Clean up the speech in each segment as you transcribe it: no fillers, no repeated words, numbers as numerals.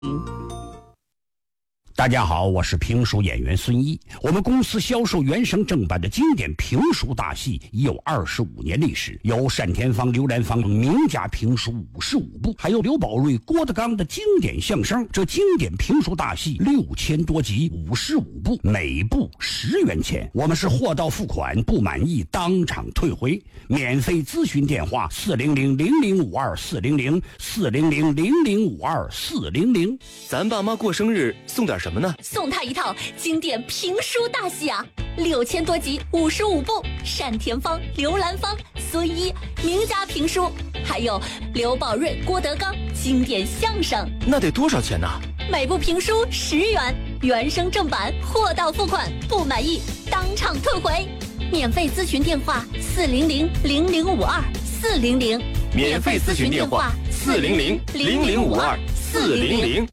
大家好，我是评书演员孙一。我们公司销售原声正版的经典评书大戏已有25年历史，有单田芳、刘兰芳名家评书55部，还有刘宝瑞、郭德纲的经典相声。这经典评书大戏6000多集，55部，每部10元钱。我们是货到付款，不满意当场退回。免费咨询电话400-0052-400，400-0052-400。 咱爸妈过生日送点什么呢？ 送他一套经典评书大戏啊，6000多集，55部，单田芳、刘兰芳、孙一名家评书，还有刘宝瑞、郭德纲经典相声。 那得多少钱呢？ 每部评书10元，原声正版，货到付款，不满意当场退回。免费咨询电话400-0052-400， 免费咨询电话400-0052-400。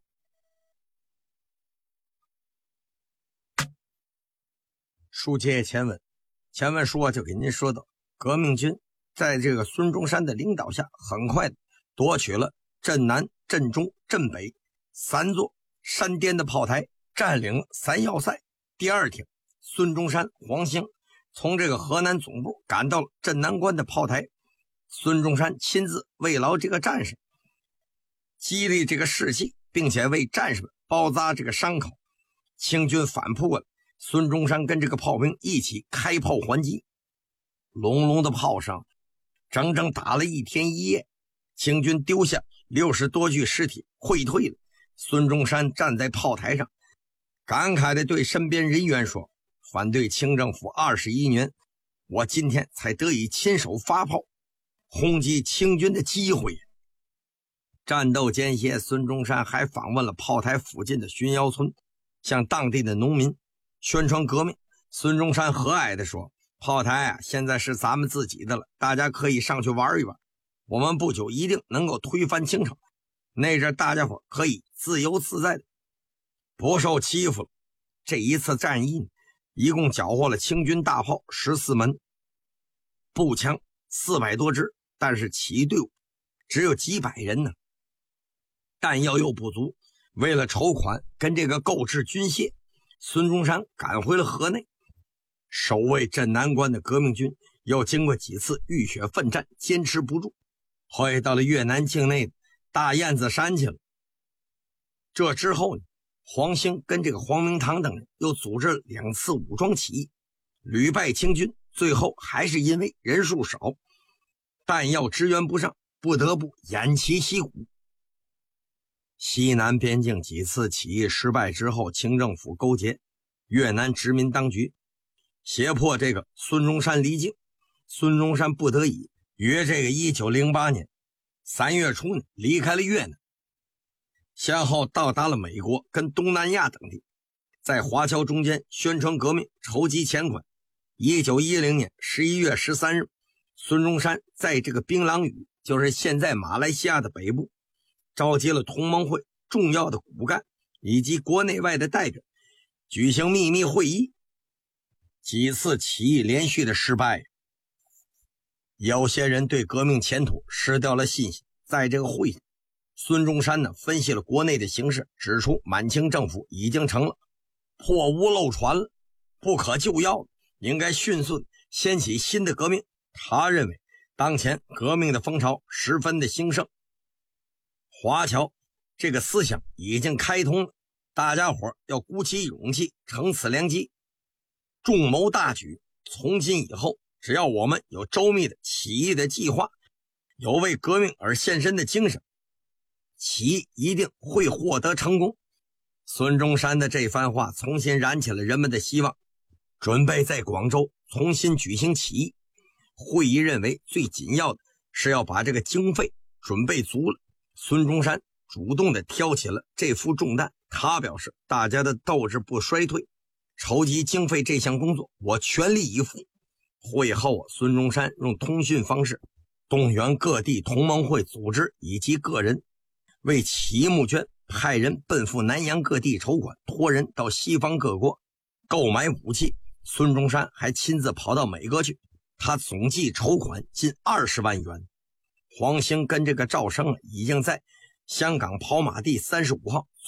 书接前文，前文书就给您说到，革命军在这个孙中山的领导下，很快夺取了镇南、镇中、镇北3座山巅的炮台，占领了3要塞。第二天，孙中山、黄兴从这个河南总部赶到了镇南关的炮台，孙中山亲自慰劳这个战士，激励这个士气，并且为战士们包扎这个伤口。清军反扑过来，孙中山跟这个炮兵一起开炮还击，隆隆的炮声整整打了1天1夜，清军丢下60多具尸体溃退了。孙中山站在炮台上，感慨地对身边人员说，反对清政府21年，我今天才得以亲手发炮轰击清军的机会。战斗间歇，孙中山还访问了炮台附近的巡窑村，向当地的农民宣传革命。孙中山和蔼地说，炮台现在是咱们自己的了，大家可以上去玩一玩，我们不久一定能够推翻清朝，那阵大家伙可以自由自在的不受欺负了。这一次战役一共缴获了清军大炮14门，步枪400多支，但是起义队伍只有几百人呢，弹药又不足。为了筹款跟这个购置军械，孙中山赶回了河内。守卫镇南关的革命军又经过几次浴血奋战，坚持不住，后来到了越南境内的大雁子山去了。这之后呢，黄兴跟这个黄明堂等人又组织了2次武装起义，屡败清军，最后还是因为人数少，弹药支援不上，不得不偃旗息鼓。西南边境几次起义失败之后，清政府勾结越南殖民当局，胁迫这个孙中山离境。孙中山不得已于这个1908年3月初呢离开了越南，先后到达了美国跟东南亚等地，在华侨中间宣传革命，筹集钱款。1910年11月13日，孙中山在这个槟榔屿，就是现在马来西亚的北部，召集了同盟会重要的骨干以及国内外的代表，举行秘密会议。几次起义连续的失败，有些人对革命前途失掉了信心。在这个会上，孙中山呢分析了国内的形势，指出满清政府已经成了破屋漏船了，不可救药了，应该迅速掀起新的革命。他认为当前革命的风潮十分的兴盛，华侨这个思想已经开通了，大家伙要鼓起勇气，乘此良机，众谋大举。从今以后，只要我们有周密的起义的计划，有为革命而献身的精神，起义一定会获得成功。孙中山的这番话重新燃起了人们的希望，准备在广州重新举行起义。会议认为最紧要的是要把这个经费准备足了。孙中山主动地挑起了这副重担，他表示大家的斗志不衰退，筹集经费这项工作我全力以赴。会后孙中山用通讯方式动员各地同盟会组织以及个人为起义募捐，派人奔赴南洋各地筹款，托人到西方各国购买武器。孙中山还亲自跑到美国去，他总计筹款近20万元。黄兴跟这个赵生已经在香港跑马地35号